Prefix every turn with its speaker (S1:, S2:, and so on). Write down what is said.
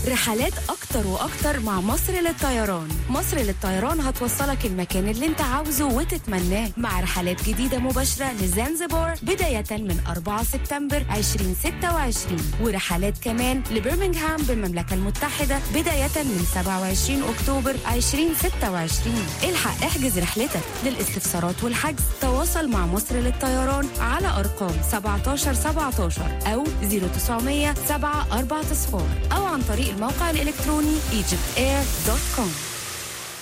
S1: رحلات أكتر وأكتر مع مصر للطيران. مصر للطيران هتوصلك المكان اللي انت عاوزه وتتمناه، مع رحلات جديدة مباشرة لزنزبار بداية من 4 سبتمبر 2026، ورحلات كمان لبرمنغهام بالمملكة المتحدة بداية من 27 أكتوبر 2026. الحق احجز رحلتك. للاستفسارات والحجز تواصل مع مصر للطيران على أرقام 1717 أو 0900 7 4 صفار، أو عن طريق الموقع الإلكتروني egyptair.com.